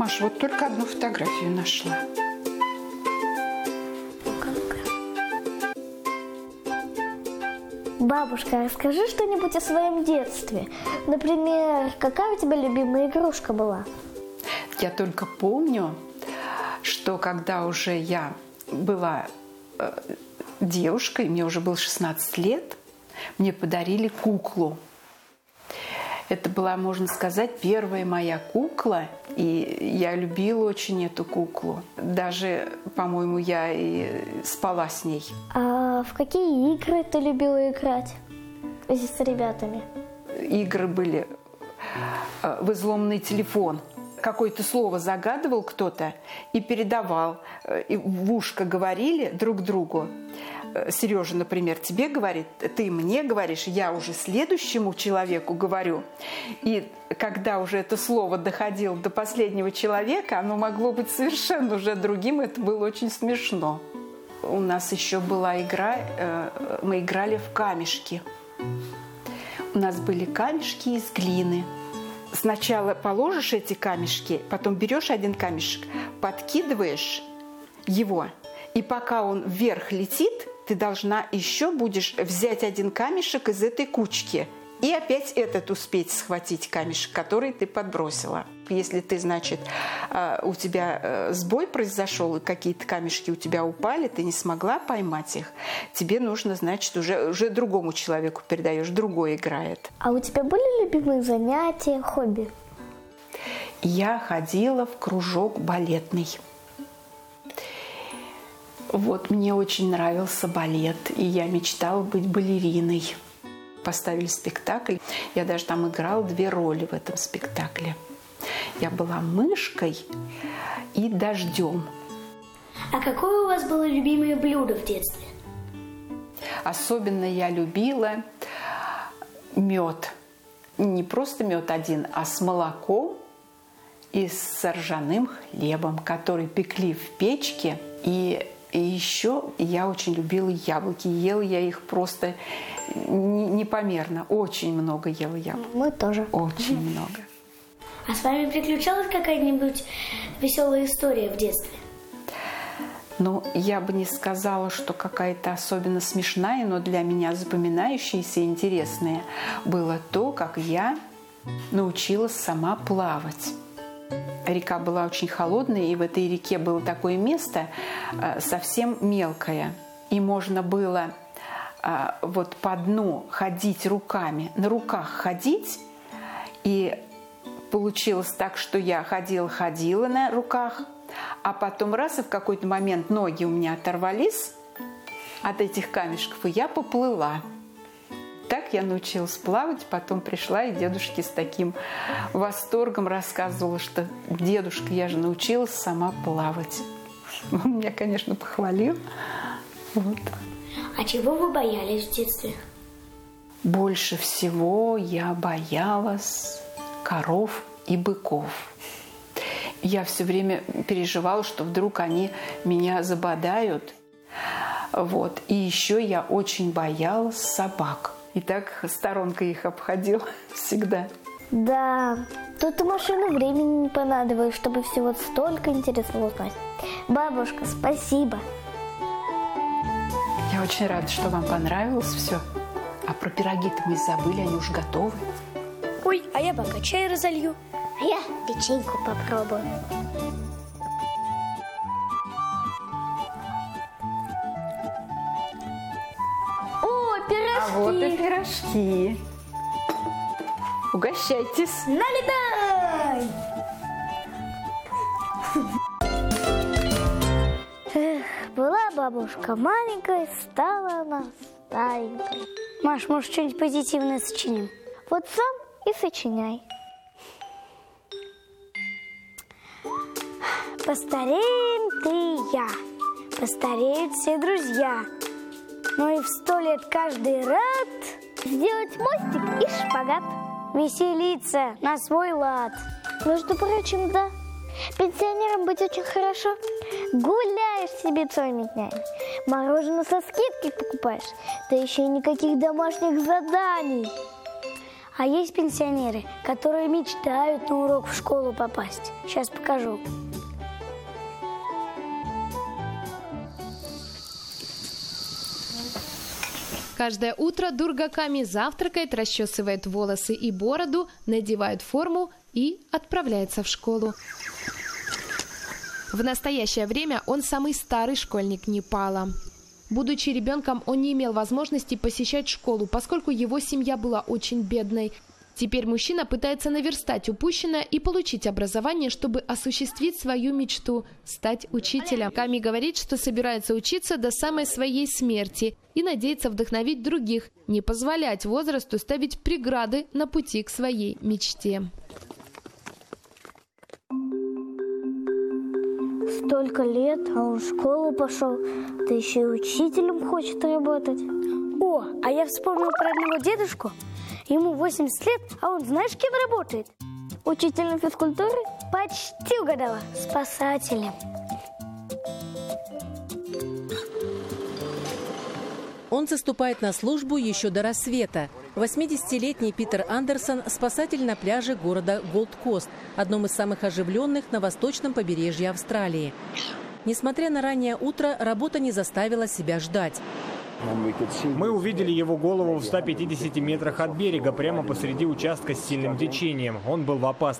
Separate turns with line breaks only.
Маш, вот только одну фотографию нашла.
Бабушка, расскажи что-нибудь о своем детстве. Например, какая у тебя любимая игрушка была?
Я только помню, что когда уже я была девушкой, мне уже было 16 лет, мне подарили куклу. Это была, можно сказать, первая моя кукла, и я любила очень эту куклу. Даже, по-моему, я и спала с ней.
А в какие игры ты любила играть с ребятами?
Игры были в изломанный телефон. Какое-то слово загадывал кто-то и передавал. И в ушко говорили друг другу. Сережа, например, тебе говорит, ты мне говоришь, я уже следующему человеку говорю. И когда уже это слово доходило до последнего человека, оно могло быть совершенно уже другим, это было очень смешно. У нас еще была игра, мы играли в камешки. У нас были камешки из глины. Сначала положишь эти камешки, потом берешь один камешек, подкидываешь его, и пока он вверх летит, ты должна еще будешь взять один камешек из этой кучки и опять этот успеть схватить камешек, который ты подбросила. Если ты, значит, у тебя сбой произошел, и какие-то камешки у тебя упали, ты не смогла поймать их, тебе нужно, значит, уже другому человеку передаешь, другой играет.
А у тебя были любимые занятия, хобби?
Я ходила в кружок балетный. Вот, мне очень нравился балет, и я мечтала быть балериной. Поставили спектакль, я даже там играла 2 роли в этом спектакле. Я была мышкой и дождем.
А какое у вас было любимое блюдо в детстве?
Особенно я любила мед. Не просто мед один, а с молоком и с ржаным хлебом, который пекли в печке. И еще я очень любила яблоки. Ела я их просто непомерно. Очень много ела яблок.
Мы тоже.
Очень много.
А с вами приключалась какая-нибудь веселая история в детстве?
Ну, я бы не сказала, что какая-то особенно смешная, но для меня запоминающаяся и интересная было то, как я научилась сама плавать. Река была очень холодная, и в этой реке было такое место совсем мелкое. И можно было вот по дну ходить руками, на руках ходить. И получилось так, что я ходила на руках, а потом раз, и в какой-то момент ноги у меня оторвались от этих камешков, и я поплыла. Так я научилась плавать, потом пришла и дедушке с таким восторгом рассказывала, что дедушка, я же научилась сама плавать. Он меня, конечно, похвалил. Вот.
А чего вы боялись в детстве?
Больше всего я боялась коров и быков. Я все время переживала, что вдруг они меня забодают. Вот. И еще я очень боялась собак. И так сторонкой их обходил всегда.
Да, тут и машину времени не понадобилось, чтобы всего столько интересного узнать. Бабушка, спасибо.
Я очень рада, что вам понравилось все. А про пироги-то мы забыли, они уж готовы.
Ой, а я пока чай разолью. А я печеньку попробую. Пирожки.
А вот и пирожки. Угощайтесь.
Налетай! Была бабушка маленькая, стала она старенькой. Маш, может, что-нибудь позитивное сочиним? Вот сам и сочиняй. Постареем ты и я, постареют все друзья. Но и в 100 лет каждый рад сделать мостик и шпагат. Веселиться на свой лад. Между прочим, да, пенсионерам быть очень хорошо. Гуляешь себе целыми днями, мороженое со скидкой покупаешь, да еще и никаких домашних заданий. А есть пенсионеры, которые мечтают на урок в школу попасть. Сейчас покажу.
Каждое утро Дурга Ками завтракает, расчесывает волосы и бороду, надевает форму и отправляется в школу. В настоящее время он самый старый школьник Непала. Будучи ребенком, он не имел возможности посещать школу, поскольку его семья была очень бедной. Теперь мужчина пытается наверстать упущенное и получить образование, чтобы осуществить свою мечту – стать учителем. Ками говорит, что собирается учиться до самой своей смерти и надеется вдохновить других, не позволять возрасту ставить преграды на пути к своей мечте.
Столько лет, а он в школу пошел, да еще и учителем хочет работать. О, а я вспомнил про одного дедушку. Ему 80 лет, а он знаешь, кем работает? Учителем физкультуры? Почти угадала. Спасателем.
Он заступает на службу еще до рассвета. 80-летний Питер Андерсон – спасатель на пляже города Голд-Кост, одном из самых оживленных на восточном побережье Австралии. Несмотря на раннее утро, работа не заставила себя ждать.
Мы увидели его голову в 150 метрах от берега, прямо посреди участка с сильным течением. Он был в опасности.